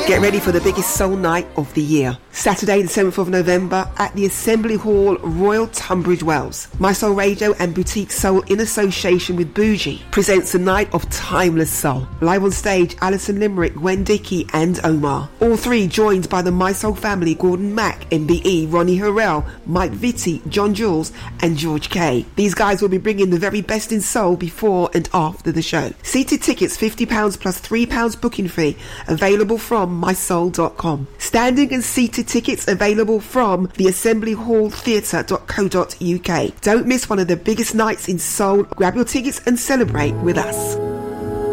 Get ready for the biggest soul night of the year. Saturday the 7th of November at the Assembly Hall, Royal Tunbridge Wells. My Soul Radio and Boutique Soul in association with Bougie presents a night of timeless soul. Live on stage, Alison Limerick, Gwen Dickey and Omar. All three joined by the My Soul family, Gordon Mack, MBE, Ronnie Harrell, Mike Vitti, John Jules and George Kay. These guys will be bringing the very best in soul before and after the show. Seated tickets £50 plus £3 booking fee available from mysoul.com. Standing and seated tickets available from the Assembly Hall Theatre.co.uk. Don't miss one of the biggest nights in soul. Grab your tickets and celebrate with us.